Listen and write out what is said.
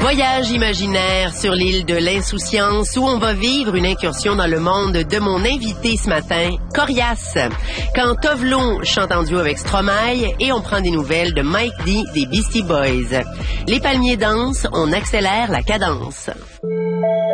Voyage imaginaire sur l'île de l'Insouciance où on va vivre une incursion dans le monde de mon invité ce matin, Corias. Quand Tovlo chante en duo avec Stromae et on prend des nouvelles de Mike D des Beastie Boys. Les palmiers dansent, on accélère la cadence.